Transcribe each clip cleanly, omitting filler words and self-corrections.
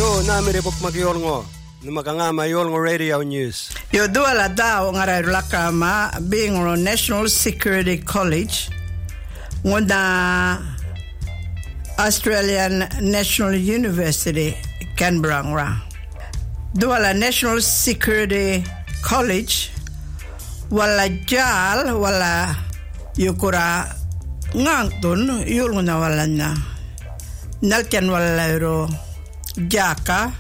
Yo namire pok magyolngo. Numakanga mayolngo radio news. Yo duala dao ngarai lakama being National Security College ngunda Australian National University Canberra. Duala National Security College wala jal wala yukura ngantun yulnguna wala na nalkan wala ro jaka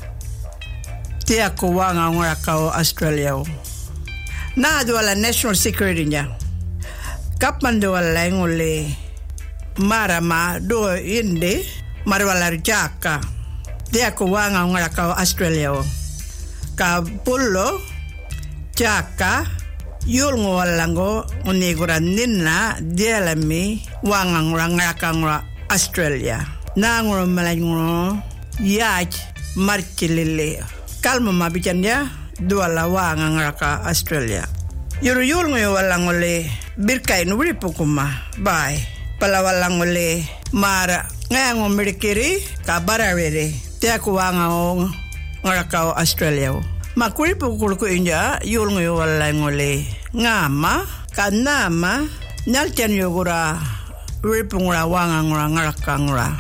tia ko wanga ngoraka Australia na duala national security nya kapman duala ngole marama do inde marwala jaka tia ko wanga ngoraka Australia ka pullo jaka yulngo walango unigura ninna dialami wanga ngoraka Australia na ngoro malangro yaaj markilile kalma mabicanja duala wanga ngaka Australia yuru yulngo walangole birkay no ripukuma bye pala walangole mara ngango merkiri ka bararere te ko wanga ngaka Australia makuripu ko inja yulngo walangole ngama kanama naltan yogura ripungura wanga ngaka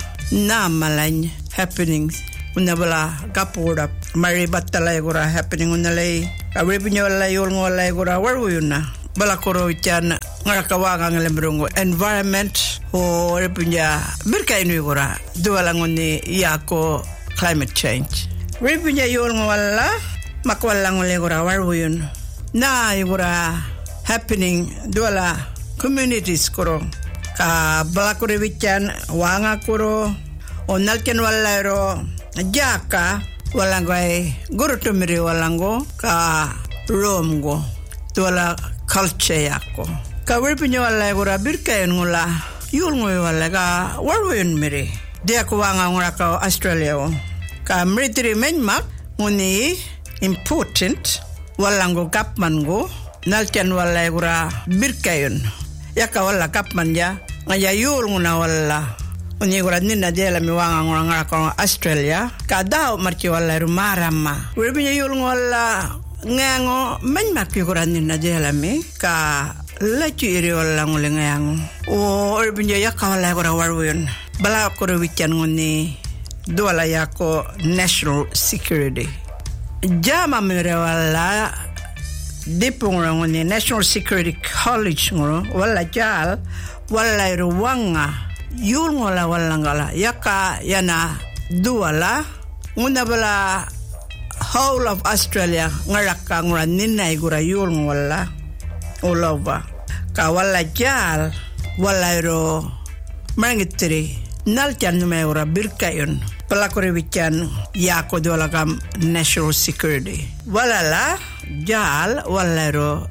namalany happenings unabala kapura mari batala gora happening unalay kabripunyo la yulngo la gora waruyuna bala koro chan ngakawanga ngalembrongo environment o ripunya birkainu gora dualangoni yako climate change ripunya yulngo wala makwalango le gora waruyun na gora happening duala communities koro ka bala koro vichan wanga koro onalken wala ro jaka walangai guru tumiri walango ka romgo tola culture yako ka wirpinyo wala gura birkayen ngula yulngo wala ka warwen miri dia ko wanga ngura ka Australia ka military menmak nguni important walango kapmango nalken wala gura birkayen yaka wala kapman ja ngaya yulngo na wala unigura nina dela mi wanga ngora ko Australia ka daw marki wala rumarama wirbinya yulngo wala ngango man marki gura nina dela mi ka la chiri wala ngule ngango o wirbinya yakka wala gura warwun bala ko wican ngoni dola yako national security jama mere wala dipung ngoni national security college ngoro wala jal wala ruwanga yulngo la walangala yaka yana duala nguna bala whole of Australia ngaraka ngura ninna igura yulngo wala all over ka wala jal wala ro mangitri nalchan numeura birkayon pelakore wichan yako dola kam national security wala la jal wala ro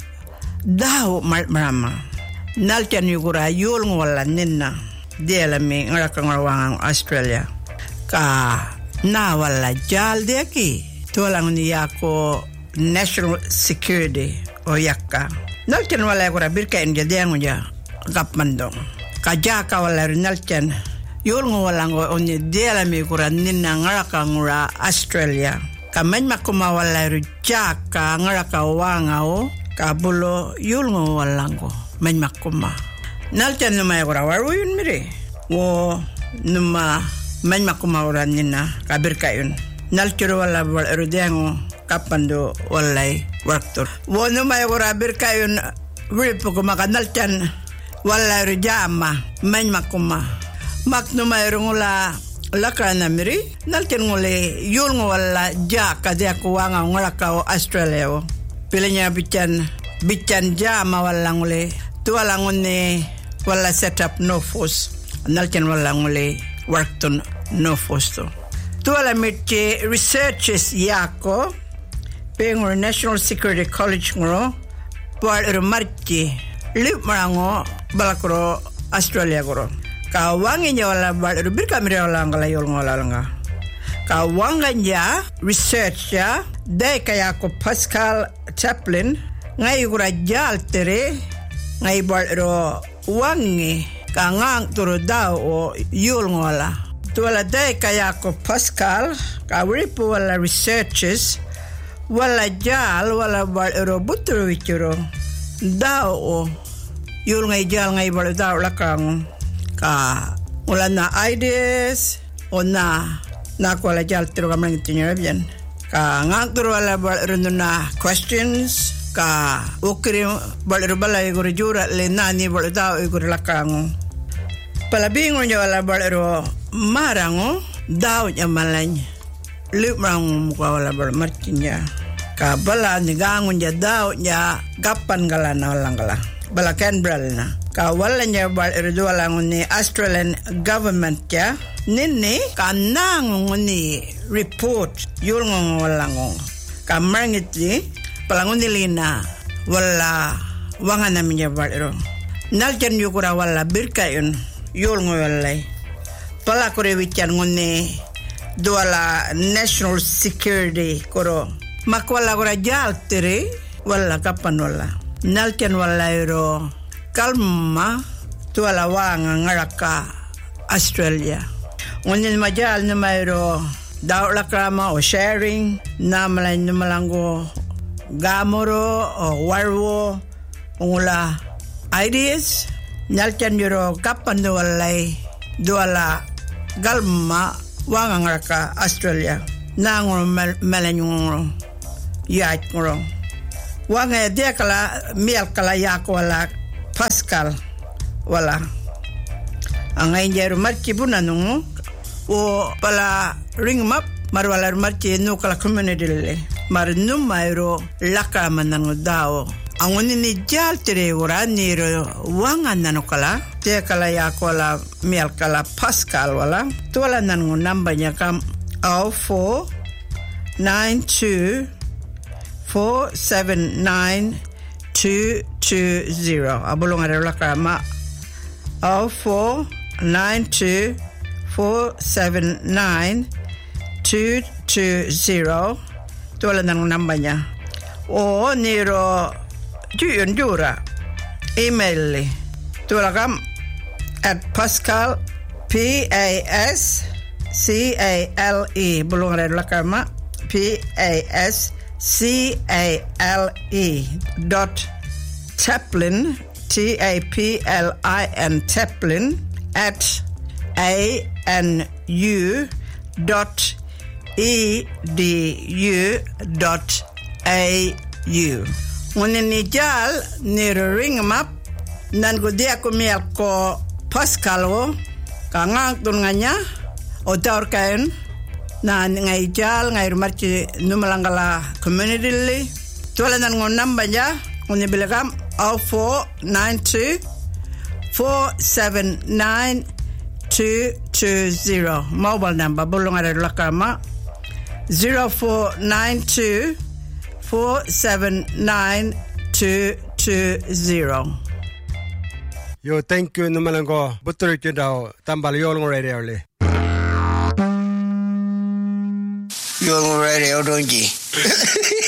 daw marama nalchan igura yulngo wala ninna dia mi ngaka ngawang Australia ka na wala jal deki tolang ni yako national security o yakka nalten wala ko birka en jade ngoja kapmandong ka jaka wala nalten yul ngwala ngo oni dia mi ko ninna ngaka ngura Australia ka men makuma wala jaka ngaka wanga o ka bulo yul ngwala ngo men makuma nalten no may gora waruyun mire wo numa man makuma nina kabir kayun nalchiro wala erudengo kapando walay worktor wo numa gora bir kayun ripo ko makanaltan wala rujama man makuma maknuma erungula lakana miri nalten ngole yul ngwala jaka dia ko wanga ngoraka Australia pilenya bican jama wala ngole tuala ngone wala set up no force nalken wala ngole workton no force to tuala mitche researches yako pengor National Security College ngoro par marki lip marango balakro Australia goro ka wanginya wala bar birka mire wala ngala yol ngola nga ka wanganya research ya de kaya ko Pascal Chaplin ngai gura jal tere ngai bar ro wangi kangang turu daw o yul ngola tuala day kaya ko Pascal kawripo wala researches wala jal wala bal butro wichuro dao yul ngai jal ngai bal dao lakang ka wala na ideas o na ko wala jal tiro kamang tinya bien ka nganturo wala bal na questions ka ukri bal bala igor jura le nani bal dao igor lakang palabingo nya wala bal marango dao nya malanya librang muka wala bal martinya ka bala ni gangun nya dao nya gapan galana walang bala Canberra na ka wala nya bal wala ni Australian government ya ninni ka nangung ni report yulngong walang ka mangiti palangon nilina wala wangan namanya bal naljan yukura wala birkayon yulngo walay pala kore wichan ngone duala national security koro makwala kora jaltere wala kapan wala nalken wala iro kalma duala wanga ngaraka Australia ngone majal na mayro daw lakrama o sharing namalay numalango gamoro o warwo ngula ideas nalken yoro kapan walay duala galma wangangaraka Australia nangro melanyungro yak ngro wanga dia kala miel kala yak wala Pascal wala angay jeru marchi bunanungo o pala ring map marwala marchi no kala community le mar numairo laka manango dao angoni ni jal tere urani ro wangan nanokala te kala ya kola miel kala Pascal wala tola nango nambanya kam 0492 479 220 abulong ada lakama 0492 479 220 tola nango nambanya o niro Juyun jura email le tulakam at Pascal PASCALE belum ada lakama PASCALE.Taplin TAPLIN Taplin at ANU.edu.au ngone ni jal ni ring map nan go dia ko miel ko Pascal o kanga tunganya o tor kaen na ngai jal ngai marchi numalangala community le tola nan ngon namba ja ngone bilagam 0492 479 220 mobile number bulong ada lakama 0492 479-220. Yo, thank you numalango. Butur daw tambal yolong radio le. Yolong radio donji.